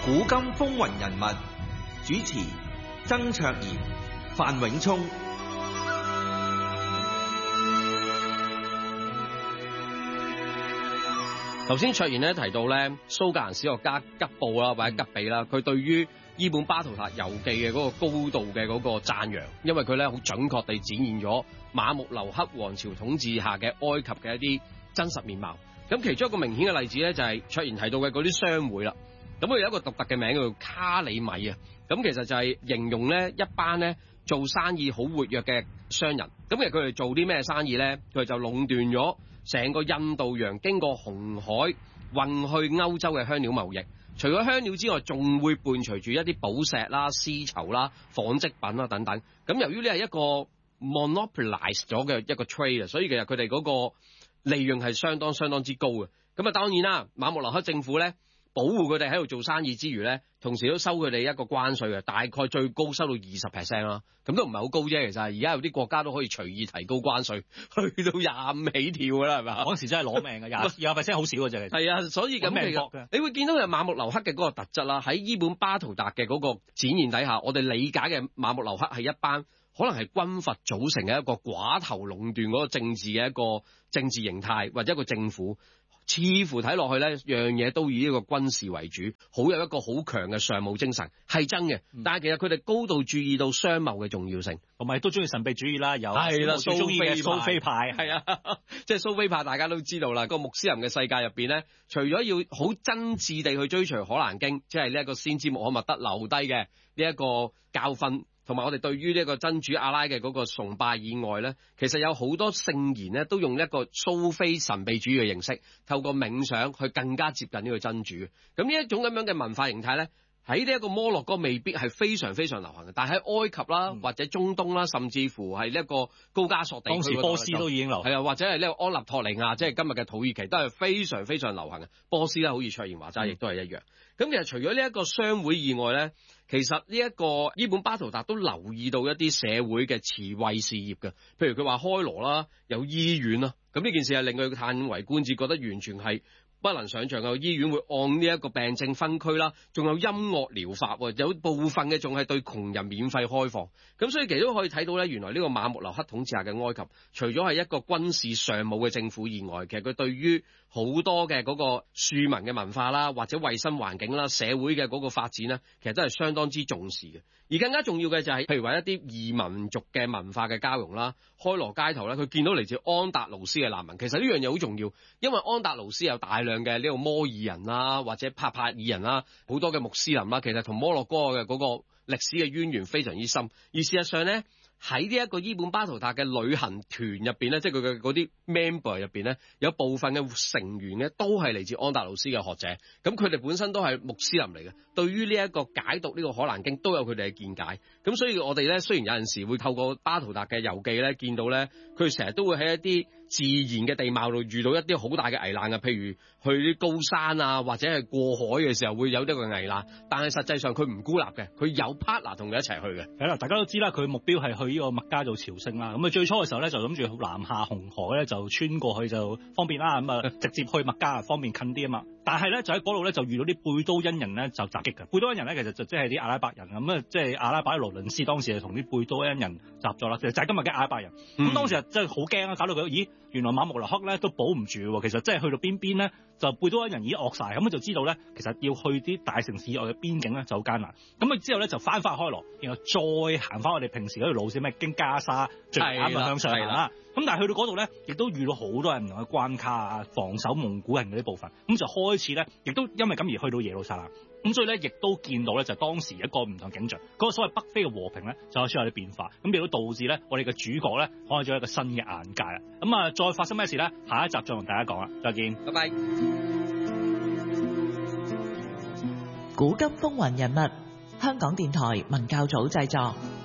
古今風雲人物，主持曾卓賢、范永聰。 頭先卓賢咧提到咧，蘇格蘭史學家吉布啦或者吉比啦，佢對於伊本巴圖塔遊記嘅嗰個高度嘅嗰個讚揚，因為佢咧好準確地展現咗馬木留克王朝統治下嘅埃及嘅一啲真實面貌。咁其中一個明顯嘅例子咧，就係卓賢提到嘅嗰啲商會啦。咁佢有一個獨特嘅名叫做卡里米啊。咁其實就係形容咧一班咧做生意好活躍嘅商人。咁其實佢哋做啲咩生意咧？佢哋就壟斷咗成個印度洋經過紅海運去歐洲嘅香料貿易。除咗香料之外，仲會伴隨住一啲寶石啦、絲綢啦、紡織品啦等等。咁由於呢係一個 monopolize 咗嘅一個 trade 啊，所以其實佢哋嗰個利潤係相當之高嘅。咁啊當然啦，馬木留克政府咧保護佢哋喺度做生意之餘咧，同時都收佢哋一個關稅嘅，大概最高收到20% 啦。咁都唔係好高啫，其實而家有啲國家都可以隨意提高關稅，去到25起跳㗎啦，係咪？ 嗰時真係攞命嘅，20%好少嘅啫。 係啊，所以咁嘅，你會見到嘅馬木留克嘅嗰個特質啦，喺伊本巴圖達嘅嗰個展現底下，我哋理解嘅馬木留克係一班可能係軍閥組成嘅一個寡頭壟斷嗰個政治嘅一個政治形態或者一個政府。似乎睇落去咧，樣嘢都以呢個軍事為主，好有一個好強嘅尚武精神，係真嘅。但係其實佢哋高度注意到商貿嘅重要性， 同埋都中意神秘主義啦。有係啦， 蘇菲派係啊，即係蘇菲派，大家都知道啦。個穆斯林嘅世界入邊咧，除咗要好真摯地去追隨可蘭經，即係呢一個先知穆罕默德留低嘅呢一個教訓。同埋我哋對於呢一個真主阿拉嘅嗰個崇拜以外咧，其實有好多聖言咧，都用一個蘇菲神秘主義嘅形式，透過冥想去更加接近呢個真主。咁呢一種咁樣嘅文化形態咧，喺呢一個摩洛哥未必係非常流行嘅，但係喺埃及啦，或者中東啦，甚至乎係呢一個高加索地區，當時波斯都已經流行， 係啊，或者係呢個安納托利亞，即係今日嘅土耳其，都係非常流行嘅。波斯咧，好似卓賢話齋，亦都係一樣。咁其實除咗呢一個商會以外咧，其實呢一個伊本巴圖達都留意到一啲社會嘅慈惠事業嘅，譬如佢話開羅啦，有醫院啦，咁呢件事係令佢嘆為觀止，覺得完全係不能想象嘅。醫院會按呢一個病症分區啦，仲有音樂療法，有部分嘅仲係對窮人免費開放。咁所以其實都可以睇到咧，原來呢個馬木留克統治下嘅埃及，除咗係一個軍事尚武嘅政府以外，其實佢對於好多嘅嗰個庶民嘅文化啦，或者衛生環境啦、社會嘅嗰個發展啦，其實都係相當之重視嘅。而更加重要嘅就係，譬如話一啲異民族嘅文化嘅交融啦，開羅街頭咧，佢見到嚟自安達盧斯嘅難民，其實呢樣嘢好重要，因為安達盧斯有大量嘅呢個摩爾人啦，或者帕爾人啦，好多嘅穆斯林啦，其實同摩洛哥嘅嗰個歷史嘅淵源非常之深。而事實上咧，喺呢一個伊本巴圖達嘅旅行團入邊咧，即係佢嘅嗰啲 member 入邊咧，有部分嘅成員咧都係嚟自安達盧斯嘅學者，咁佢哋本身都係穆斯林嚟嘅，對於呢一個解讀呢個可蘭經都有佢哋嘅見解。咁所以我哋咧雖然有陣時會透過巴圖達嘅遊記咧見到咧，佢成日都會喺一啲自然嘅地貌度遇到一啲好大嘅危難嘅，譬如去啲高山啊，或者係過海嘅時候會有呢個危難，但係實際上佢唔孤立嘅，佢有 partner 同佢一齊去嘅。 係啦，大家都知啦，佢目標係去呢個麥加做朝聖啦。咁啊最初嘅時候咧就諗住南下紅海咧就穿過去就方便啦，咁啊直接去麥加方便近啲啊嘛。但係咧就喺嗰度咧就遇到啲貝都因人咧就襲擊嘅。貝都因人咧其實就即係啲阿拉伯人咁啊，即係阿拉伯羅倫斯當時係同啲貝都因人襲咗啦，就係今日嘅阿拉伯人。咁當時真係好驚啊，搞到佢咦原來馬木留克咧都保唔住喎。其實真係去到邊咧就貝都因人已經惡晒，咁就知道咧其實要去啲大城市以外嘅邊境咧就好艱難。咁佢之後咧就翻開羅，然後再行翻我哋平時嗰條路線咩經加沙最啱向上行啦。咁但係去到嗰度咧，亦都遇到好多人唔同嘅關卡啊，防守蒙古人嗰啲部分，咁就開始咧，亦都因為咁而去到耶路撒冷，咁所以咧，亦都見到咧就當時一個唔同景象，嗰個所謂北非嘅和平咧，就開始有啲變化，咁亦都導致咧我哋嘅主角咧開咗一個新嘅眼界啦。咁啊，再發生咩事咧？下一集再同大家講啦，再見， 拜拜。 古今風雲人物，香港電台文教組製作。